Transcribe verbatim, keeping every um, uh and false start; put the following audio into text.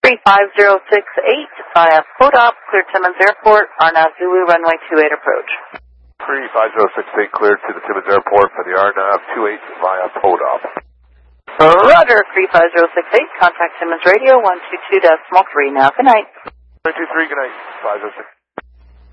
three five zero six eight via Podop, clear Timmins Airport, Arnav Zulu, runway two eight approach. three five zero six eight cleared to the Timmins Airport for the Arnav two eight via Podop. Roger, three five zero six eight, contact Timmins Radio one two two decimal three now. Good night. one two three, good night, five zero six.